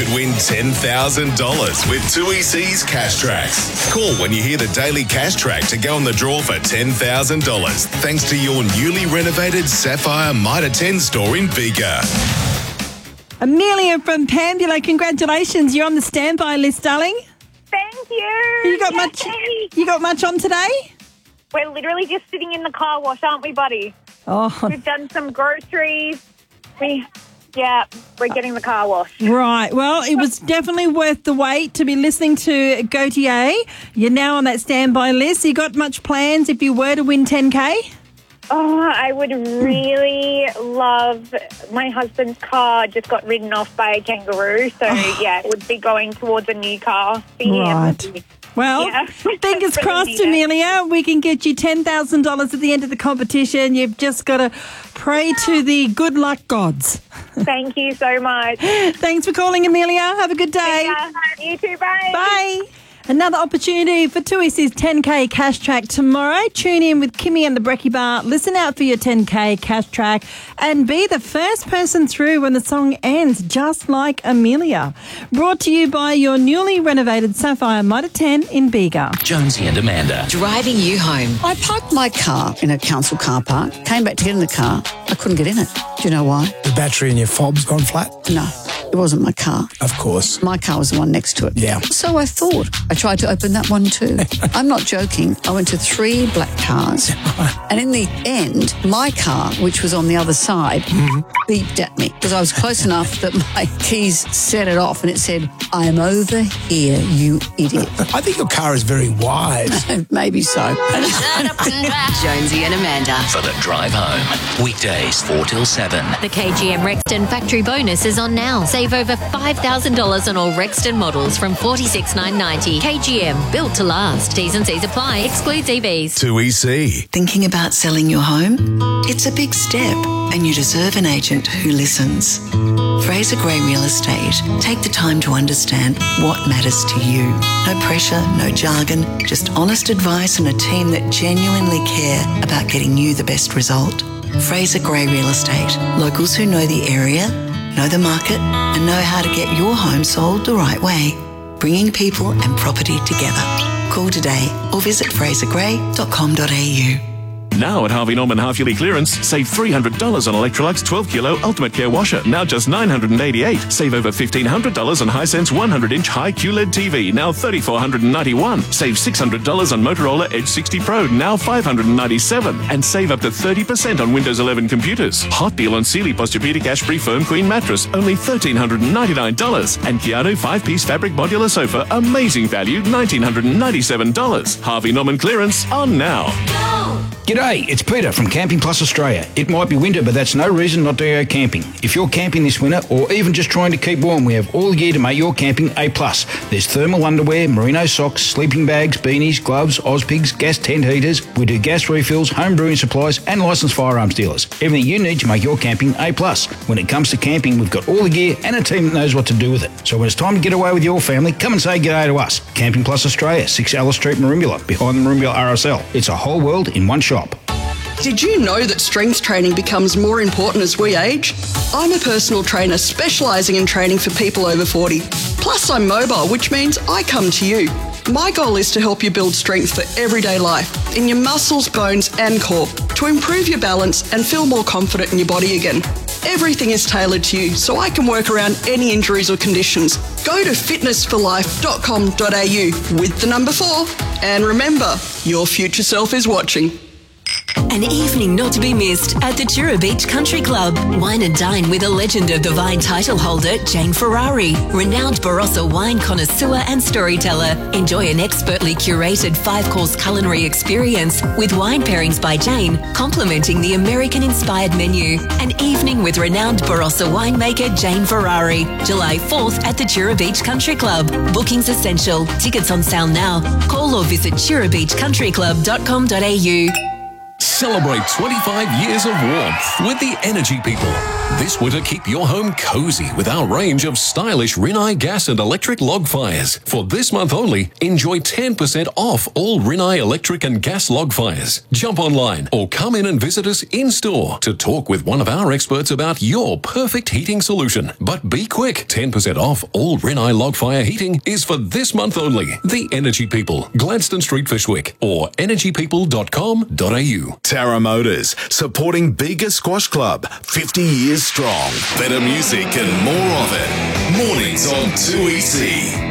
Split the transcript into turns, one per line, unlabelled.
could win $10,000 with 2EC's Cash Tracks. Call when you hear the daily Cash Track to go on the draw for $10,000 thanks to your newly renovated Sapphire Mitre 10 store in Bega.
Amelia from Pambula, congratulations. You're on the standby list, darling.
Thank you.
You got much on today?
We're literally just sitting in the car wash, aren't we, buddy?
Oh,
We've done some groceries. We're getting the car wash.
right. Well, it was definitely worth the wait to be listening to Gautier. You're now on that standby list. You got much plans if you were to win 10K?
Oh, I would really love... My husband's car just got ridden off by a kangaroo, so, it would be going towards a new car for him.
Right. Well, fingers crossed, Amelia. We can get you $10,000 at the end of the competition. You've just got to pray to the good luck gods.
Thank you so much.
Thanks for calling, Amelia. Have a good day.
Yeah, you too. Bye.
Bye. Another opportunity for 2EC's 10K Cash Track tomorrow. Tune in with Kimmy and the Brekkie Bar. Listen out for your 10K Cash Track and be the first person through when the song ends, just like Amelia. Brought to you by your newly renovated Sapphire Mitre 10 in Bega.
Jonesy and Amanda.
Driving you home.
I parked my car in a council car park, came back to get in the car. I couldn't get in it. Do you know why?
The battery in your fob's gone flat?
No, it wasn't my car.
Of course.
My car was the one next to it.
Yeah.
So I thought. I tried to open that one too. I'm not joking. I went to 3 black cars. And in the end, my car, which was on the other side, beeped at me because I was close enough that my keys set it off and it said, "I'm over here, you idiot."
I think your car is very wide.
Maybe so.
Jonesy and Amanda.
For the drive home. Weekdays 4 till 7.
The KGM Rexton factory bonus is on now. Save over $5,000 on all Rexton models from $46,990. KGM, built to last. T's and C's apply. Excludes EVs.
2EC.
Thinking about selling your home? It's a big step and you deserve an agent who listens. Fraser Gray Real Estate take the time to understand what matters to you. No pressure, no jargon, just honest advice and a team that genuinely care about getting you the best result. Fraser Gray Real Estate. Locals who know the area, know the market and know how to get your home sold the right way. Bringing people and property together. Call today or visit frasergray.com.au.
Now at Harvey Norman half-yearly clearance, save $300 on Electrolux 12-kilo Ultimate Care washer, now just $988. Save over $1,500 on Hisense 100-inch high QLED TV, now $3,491. Save $600 on Motorola Edge 60 Pro, now $597. And save up to 30% on Windows 11 computers. Hot deal on Sealy Posturepedic Ashbury Firm Queen mattress, only $1,399. And Keanu 5-piece fabric modular sofa, amazing value, $1,997. Harvey Norman clearance on now.
G'day, it's Peter from Camping Plus Australia. It might be winter, but that's no reason not to go camping. If you're camping this winter or even just trying to keep warm, we have all the gear to make your camping A+. There's thermal underwear, merino socks, sleeping bags, beanies, gloves, Ozpigs, gas tent heaters. We do gas refills, home brewing supplies and licensed firearms dealers. Everything you need to make your camping A+. When it comes to camping, we've got all the gear and a team that knows what to do with it. So when it's time to get away with your family, come and say g'day to us. Camping Plus Australia, 6 Alice Street, Merimbula, behind the Merimbula RSL. It's a whole world in one shop.
Did you know that strength training becomes more important as we age? I'm a personal trainer specialising in training for people over 40. Plus, I'm mobile, which means I come to you. My goal is to help you build strength for everyday life, in your muscles, bones and core, to improve your balance and feel more confident in your body again. Everything is tailored to you, so I can work around any injuries or conditions. Go to fitnessforlife.com.au with the number 4. And remember, your future self is watching.
An evening not to be missed at the Tura Beach Country Club. Wine and dine with a legend of the vine title holder, Jane Ferrari, renowned Barossa wine connoisseur and storyteller. Enjoy an expertly curated 5-course culinary experience with wine pairings by Jane, complementing the American-inspired menu. An evening with renowned Barossa winemaker Jane Ferrari. July 4th at the Tura Beach Country Club. Bookings essential. Tickets on sale now. Call or visit turabeachcountryclub.com.au.
Celebrate 25 years of warmth with the Energy People. This winter, keep your home cozy with our range of stylish Rinnai gas and electric log fires. For this month only, enjoy 10% off all Rinnai electric and gas log fires. Jump online or come in and visit us in-store to talk with one of our experts about your perfect heating solution. But be quick, 10% off all Rinnai log fire heating is for this month only. The Energy People, Gladstone Street, Fishwick, or energypeople.com.au.
Tara Motors, supporting Bega Squash Club, 50 years strong. Better music and more of it. Mornings on 2EC.